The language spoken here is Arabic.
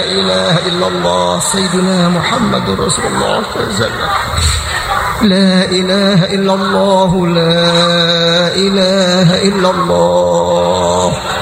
إله إلا الله سيدنا محمد رسول الله صلى الله عليه وسلم. لا إله إلا الله، لا إله إلا الله.